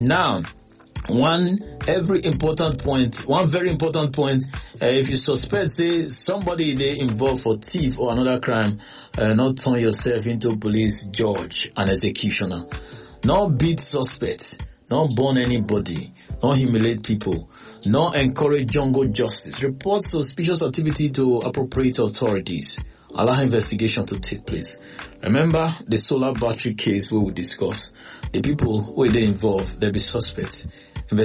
Now, one very important point, if you suspect say somebody they involved for thief or another crime, not turn yourself into police, judge and executioner. Not beat suspects, not burn anybody, not humiliate people, not encourage jungle justice. Report suspicious activity to appropriate authorities. Allow investigation to take place. Remember the solar battery case we will discuss. The people who are involved, they be suspects.